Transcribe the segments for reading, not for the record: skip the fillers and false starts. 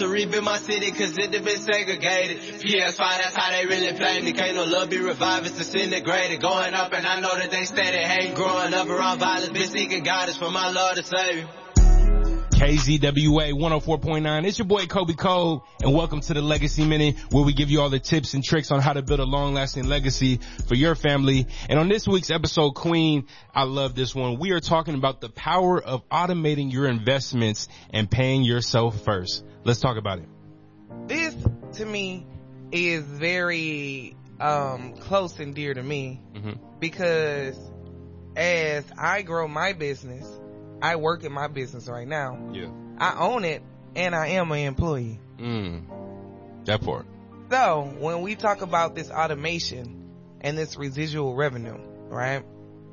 to rebuild my city, cause it had been segregated. PS5, that's how they really play me. Can't no love be revived, it's disintegrated. Going up and I know that they steady hating. Growing up around violence, been seeking guidance from my Lord and Savior. KZWA 104.9. It's your boy Kobe Cole, and welcome to the Legacy Minute, where we give you all the tips and tricks on how to build a long-lasting legacy for your family. And on this week's episode, Queen, I love this one. We are talking about the power of automating your investments and paying yourself first. Let's talk about it. This, to me, is very close and dear to me, because as I grow my business, I work in my business right now. Yeah. I own it, and I am an employee. That part. So, when we talk about this automation and this residual revenue, right?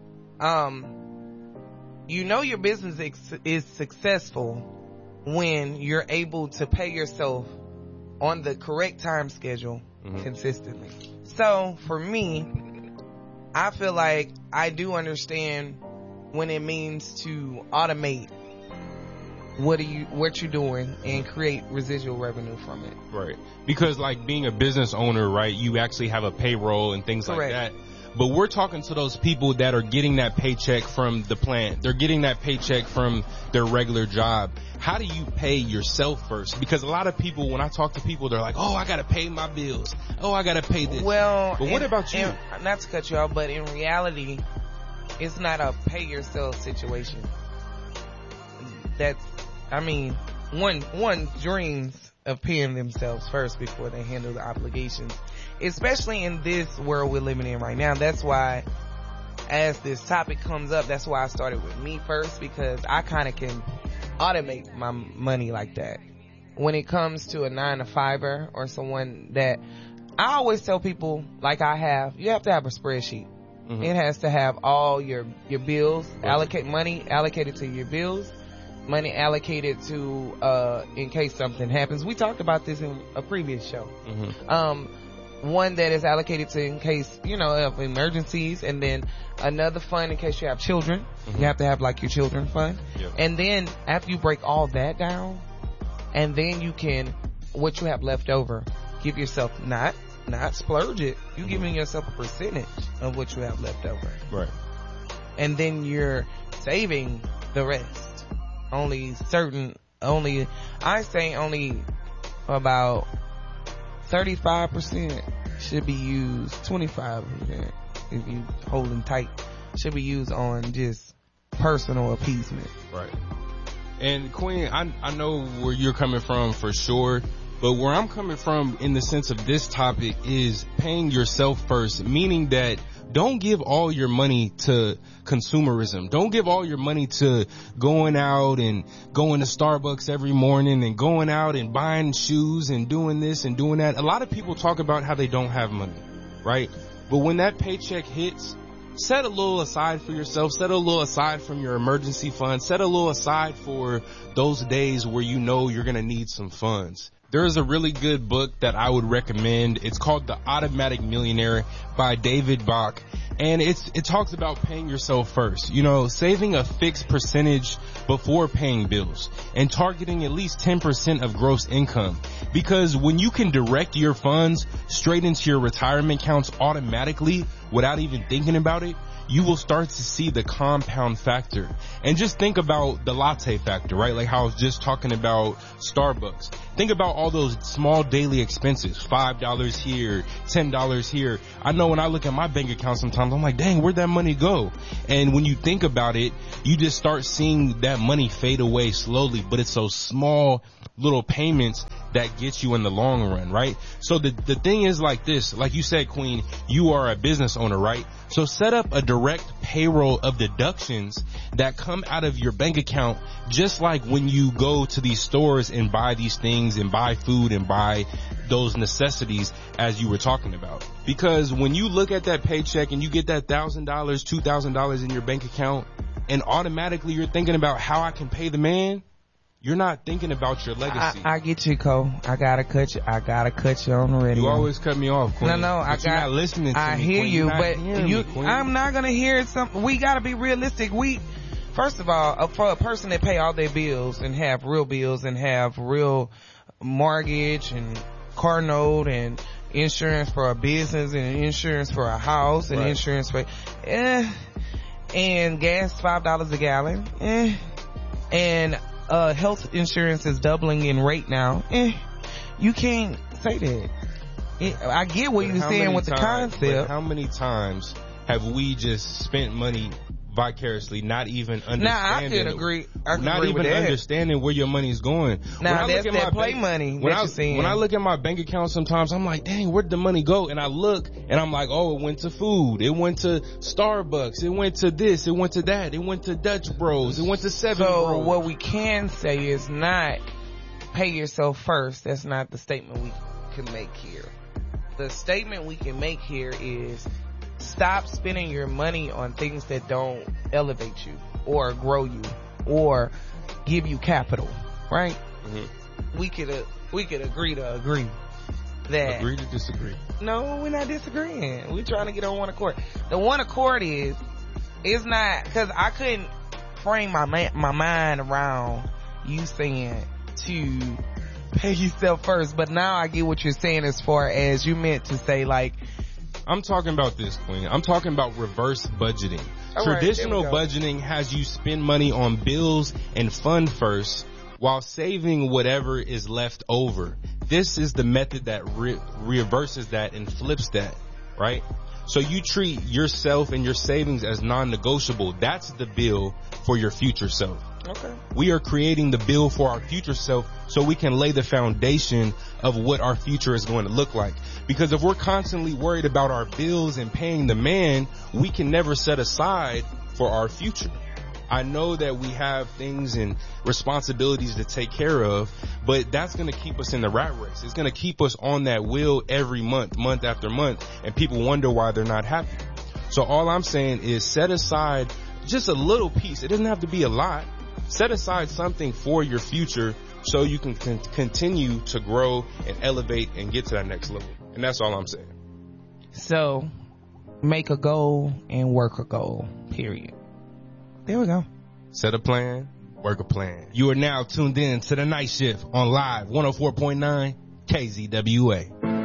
You know your business is successful when you're able to pay yourself on the correct time schedule consistently. So, for me, I feel like I do understand when it means to automate what you're doing and create residual revenue from it. Right. Because like being a business owner, right, you actually have a payroll and things Correct. like that. But we're talking to those people that are getting that paycheck from the plant. They're getting that paycheck from their regular job. How do you pay yourself first? Because a lot of people, when I talk to people, they're like, oh, I got to pay my bills. Oh, I got to pay this. Well, but what about you? Not to cut you off, but in reality, it's not a pay yourself situation. One dreams of paying themselves first before they handle the obligations, especially in this world we're living in right now. That's why, as this topic comes up, that's why I started with me first, because I kind of can automate my money like that. When it comes to a 9-to-5er or someone that, I always tell people, like you have to have a spreadsheet. It has to have all your bills, money allocated to your bills, money allocated to, in case something happens. We talked about this in a previous show. One that is allocated to in case, of emergencies, and then another fund in case you have children. You have to have like your children fund. Yeah. And then after you break all that down, and then you can, what you have left over, give yourself not splurge it. You're giving yourself a percentage of what you have left over. Right. And then you're saving the rest. Only about 35% should be used, 25% if you holding tight, should be used on just personal appeasement. Right. And Queen, I know where you're coming from for sure. But where I'm coming from in the sense of this topic is paying yourself first, meaning that don't give all your money to consumerism. Don't give all your money to going out and going to Starbucks every morning and going out and buying shoes and doing this and doing that. A lot of people talk about how they don't have money, right? But when that paycheck hits, set a little aside for yourself. Set a little aside from your emergency fund. Set a little aside for those days where you know you're going to need some funds. There is a really good book that I would recommend. It's called The Automatic Millionaire by David Bach. And it talks about paying yourself first. Saving a fixed percentage before paying bills and targeting at least 10% of gross income. Because when you can direct your funds straight into your retirement accounts automatically without even thinking about it, you will start to see the compound factor. And just think about the latte factor, right? Like how I was just talking about Starbucks. Think about all those small daily expenses, $5 here, $10 here. I know when I look at my bank account sometimes, I'm like, dang, where'd that money go? And when you think about it, you just start seeing that money fade away slowly, but it's those small little payments that get you in the long run, right? So the thing is like this, like you said, Queen, you are a business owner, right? So set up a direct payroll of deductions that come out of your bank account, just like when you go to these stores and buy these things and buy food and buy those necessities as you were talking about. Because when you look at that paycheck and you get that $1,000, $2,000 in your bank account, and automatically you're thinking about how I can pay the man, you're not thinking about your legacy. I get you, Cole. I gotta cut you on the radio. You always cut me off, Queen. No, you're not listening to me. I hear Queen. you, but I'm not gonna hear something. We gotta be realistic. First of all, for a person that pay all their bills and have real bills and have real mortgage and car note and insurance for a business and insurance for a house and insurance for, and gas $5 a gallon, and health insurance is doubling in rate now. You can't say that. I get what you're saying with the concept. How many times have we just spent money vicariously, not even understanding? Now I can agree. Not even understanding where your money is going. Now that's that play money. When I look at my bank account, sometimes I'm like, dang, where'd the money go? And I look and I'm like, oh, it went to food. It went to Starbucks. It went to this. It went to that. It went to Dutch Bros. It went to Seven Bros. So what we can say is not pay yourself first. That's not the statement we can make here. The statement we can make here is stop spending your money on things that don't elevate you or grow you or give you capital, right? Mm-hmm. We could agree to agree that. Agree to disagree. No, we're not disagreeing. We're trying to get on one accord. The one accord is not, cause I couldn't frame my mind around you saying to pay yourself first, but now I get what you're saying as far as you meant to say, like, I'm talking about this, Queen. I'm talking about reverse budgeting. Traditional budgeting has you spend money on bills and fund first while saving whatever is left over. This is the method that reverses that and flips that, right? So you treat yourself and your savings as non-negotiable. That's the bill for your future self. Okay. We are creating the bill for our future self so we can lay the foundation of what our future is going to look like. Because if we're constantly worried about our bills and paying the man, we can never set aside for our future. I know that we have things and responsibilities to take care of, but that's going to keep us in the rat race. It's going to keep us on that wheel every month, month after month, and people wonder why they're not happy. So all I'm saying is set aside just a little piece. It doesn't have to be a lot. Set aside something for your future so you can continue to grow and elevate and get to that next level. And that's all I'm saying. So make a goal and work a goal, period. There we go. Set a plan, work a plan. You are now tuned in to The Night Shift on Live 104.9 KZWA.